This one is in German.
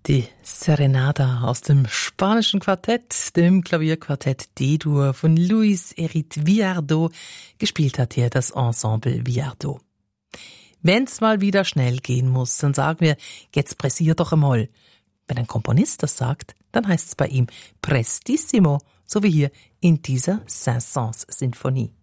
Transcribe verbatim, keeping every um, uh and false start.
Die Serenada aus dem spanischen Quartett, dem Klavierquartett D-Dur von Luis Erit Viardot. Gespielt hat hier das Ensemble Viardot. Wenn's mal wieder schnell gehen muss, dann sagen wir, jetzt pressier doch einmal. Wenn ein Komponist das sagt, dann heißt's bei ihm prestissimo, so wie hier in dieser Saint-Saëns-Sinfonie.